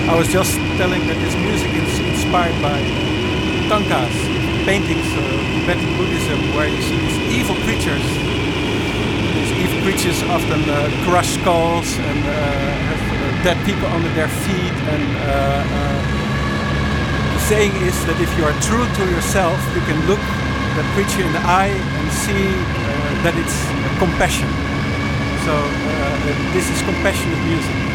I was just telling that this music is inspired by tankas, paintings of Tibetan Buddhism, where you see these evil creatures. These evil creatures often crush skulls and have dead people under their feet. And the saying is that if you are true to yourself, you can look that creature in the eye and see that it's compassion. So this is compassionate music.